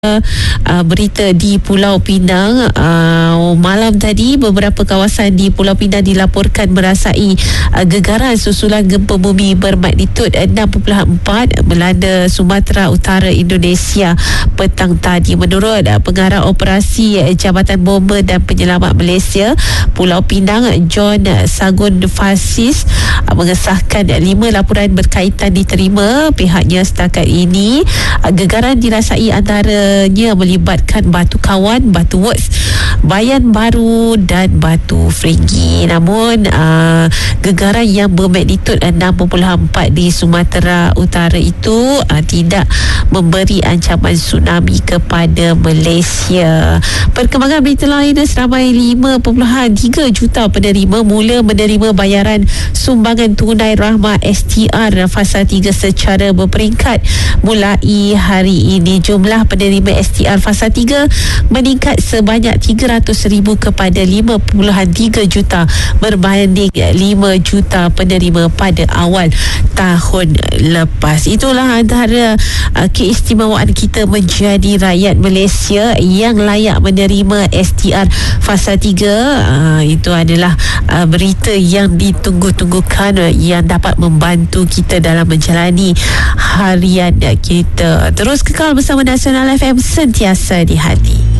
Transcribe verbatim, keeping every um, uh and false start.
Uh, berita di Pulau Pinang. Uh, malam tadi beberapa kawasan di Pulau Pinang dilaporkan merasai uh, gegaran susulan gempa bumi bermagnitud enam perpuluhan empat melanda Sumatera Utara Indonesia petang tadi. Menurut uh, pengarah operasi uh, Jabatan Bomba dan Penyelamat Malaysia Pulau Pinang, John Sagun Fasis, uh, mengesahkan uh, lima laporan berkaitan diterima pihaknya setakat ini. Uh, gegaran dirasai antara melibatkan Batu Kawan, Batu Works, Bayan Baru dan Batu Fringgi. Namun uh, gegaran yang bermagnitud enam perpuluhan empat di Sumatera Utara itu uh, tidak memberi ancaman tsunami kepada Malaysia. Perkembangan berita lain, seramai lima perpuluhan tiga juta penerima mula menerima bayaran sumbangan tunai rahmah S T R fasa tiga secara berperingkat mulai hari ini. Jumlah penerima S T R fasa tiga meningkat sebanyak tiga ratus ribu kepada lima perpuluhan tiga juta berbanding lima juta penerima pada awal tahun lepas. Itulah antara uh, keistimewaan kita menjadi rakyat Malaysia yang layak menerima S T R fasa tiga. Uh, itu adalah uh, berita yang ditunggu-tunggukan uh, yang dapat membantu kita dalam menjalani harian kita. Terus kekal bersama Nasional F M, sentiasa di hati.